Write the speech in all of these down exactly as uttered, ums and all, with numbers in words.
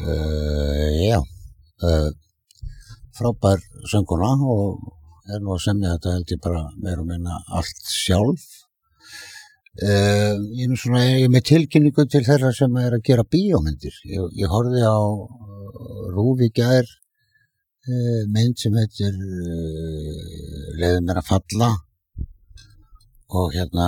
Uh, já, uh, frábær sönguna og er nú að semja þetta held ég bara meira og minna allt sjálf. Uh, ég er nú svona ég er með tilkynningu til þeirra sem er að gera bíómyndir. Ég, ég horfði á uh, RÚV í gær uh, mynd sem heitir uh, Leyfðu mér að falla og hérna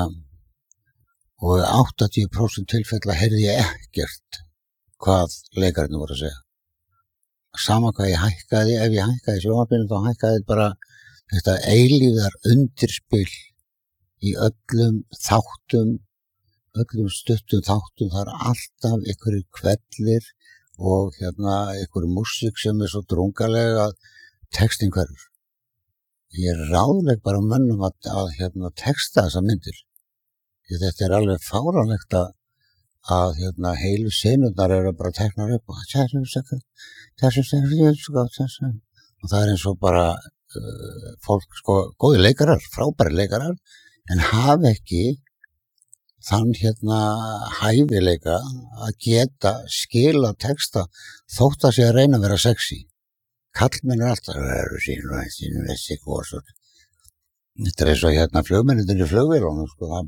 og áttatíu prósent tilfella heyrði ég ekkert hvað leikarinn voru að segja. Sama hvað ég hækkaði, ef ég hækkaði sjónvarpinu þá hækkaði bara þetta eilífðar undirspil í öllum þáttum, öllum stuttum þáttum, það er alltaf einhverjir kvellir og hérna einhverjir músík sem er svo drungaleg að textin hverfur. Ég er ráðleg bara mönnum að, að hérna texta þessa myndir. Því þetta er alveg fáránlegt að að hérna heilu senurnar eru bara teknar upp og þessum sekund, þessum sekund og það er eins og bara uh, fólk, sko, góði leikarar, frábæri leikarar en hafa ekki þann hérna hæfileika að geta skila texta þótt að sé að reyna að vera sexy. Kallmenn er alltaf verður sín og sín vessi góðsvöld. Þetta er eins og hérna flugmennir í flugvélunum, sko, það er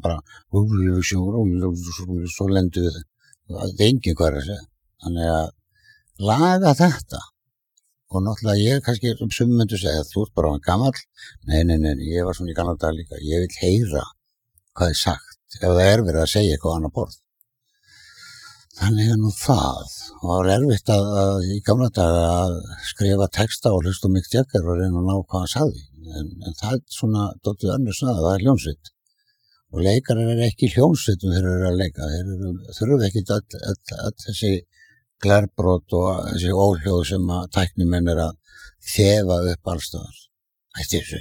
bara svo lendu við það er engin hvað er að segja. Þannig að laga þetta og náttúrulega ég kannski um sumum myndu segja að þú ert bara gamall. Nei, nei, nei, ég var svona í gamla dag líka. Ég vil heyra hvað er sagt ef það er verið að segja eitthvað annað borð. Þannig er nú það. Og það var erfitt að, að í gamla dag að skrifa texta og hlusta Mick Jagger og reyna að ná hvað hann sagði. En, en það er svona dóttið önnur saga, það er hljómsveit. Og leikarar er ekki hljómsveitum þeir eru að leika. Þeir eru, þurfa ekki öll, öll, öll þessi glerbrot og þessi óhljóð sem að tæknimenn er að þefa upp allstaðar. Ætti þessu.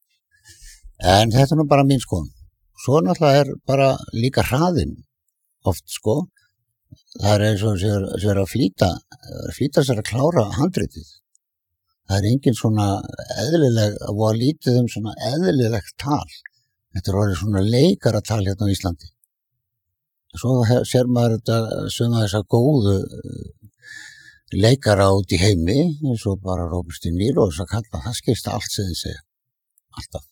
En þetta er nú bara mín skoðun. Svo náttúrulega er bara líka hraðinn oft sko. Það er eins og sem er að flýta, flýta sér að klára handritið. Það er engin svona eðlileg, og að lítið um svona eðlilegt tal. Þetta er orðið svona leikaratal hérna á Íslandi. Svo sér maður þetta sem að þessa góðu leikara út í heimi, eins og bara Robert De Niro og þess að kalla, það skipta allt sem þið segja. Alltaf.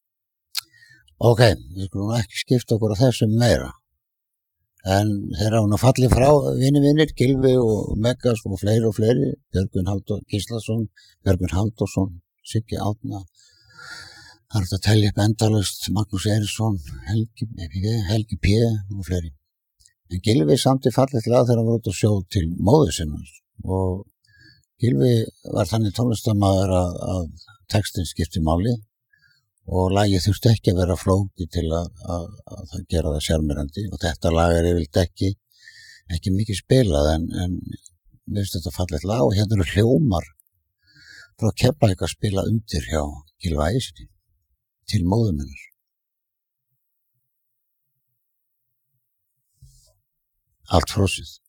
Ok, við skulum ekki skipta okkur á þessum meira. En þeir hafa nú fallið frá vini-vinir, Gylfi og Megas og fleiri og fleiri, Björgvin Halldór Gíslason, Björgvin Halldórsson, Siggi Árna, það er að telja upp endalaust, Magnús Eiríksson, Helgi, Helgi P. og fleiri. En Gylfi samti fallið til að þegar hann var út að sjó til móður sinnar og Gylfi var þannig tónlistarmaður að, að textin skipti máli og lagið þurfti ekki að vera flókið til að, að, að það gera það sjarmerandi og þetta lag er yfirleitt ekki ekki mikið spilað en, en mér finnst þetta fallegt lag og hérna eru hljómar frá Keflavík að spila undir hjá Gylfa Ægissyni til móður minnar. Allt frosið.